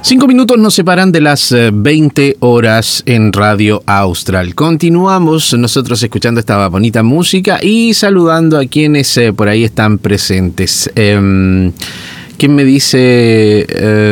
5 minutos nos separan de las 20 horas en Radio Austral. Continuamos nosotros escuchando esta bonita música y saludando a quienes por ahí están presentes. ¿Quién me dice?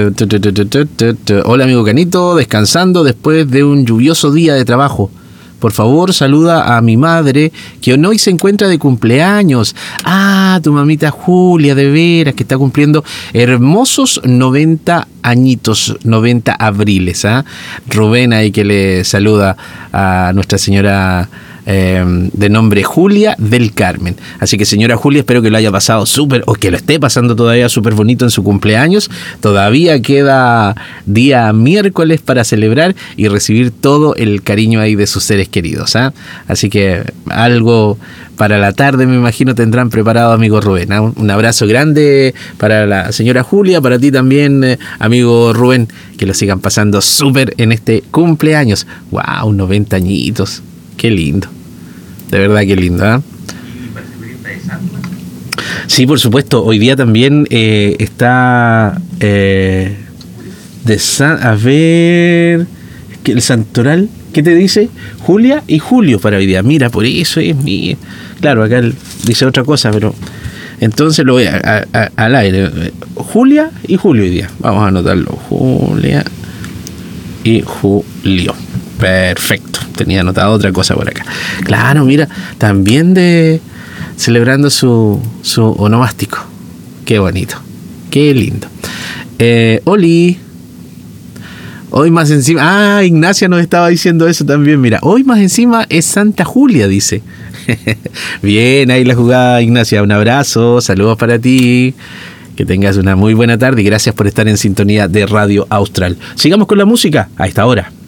Hola amigo Canito, descansando después de un lluvioso día de trabajo. Por favor, saluda a mi madre, que hoy se encuentra de cumpleaños. Ah, tu mamita Julia, de veras, que está cumpliendo hermosos 90 añitos, 90 abriles. Rubén ahí que le saluda a Nuestra Señora de nombre Julia del Carmen. Así que señora Julia, espero que lo haya pasado súper, o que lo esté pasando todavía súper bonito en su cumpleaños. Todavía queda día miércoles para celebrar y recibir todo el cariño ahí de sus seres queridos. Así que algo para la tarde me imagino tendrán preparado, amigo Rubén. Un abrazo grande para la señora Julia, para ti también, amigo Rubén, que lo sigan pasando súper en este cumpleaños. Wow, 90 añitos. Qué lindo, de verdad que lindo, ¿eh? Sí, por supuesto, hoy día también está a ver, el santoral, ¿qué te dice? Julia y Julio para hoy día. Mira, por eso es mi... Claro, acá dice otra cosa, pero entonces lo voy al aire. Julia y Julio hoy día. Vamos a anotarlo. Julia y Julio. Perfecto, tenía anotado otra cosa por acá. Claro, mira, también celebrando su onomástico. Qué bonito, qué lindo. Oli, hoy más encima... Ah, Ignacia nos estaba diciendo eso también, mira. Hoy más encima es Santa Julia, dice. Bien, ahí la jugada, Ignacia. Un abrazo, saludos para ti. Que tengas una muy buena tarde y gracias por estar en sintonía de Radio Austral. Sigamos con la música a esta hora.